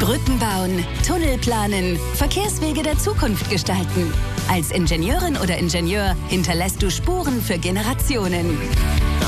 Brücken bauen, Tunnel planen, Verkehrswege der Zukunft gestalten. Als Ingenieurin oder Ingenieur hinterlässt du Spuren für Generationen.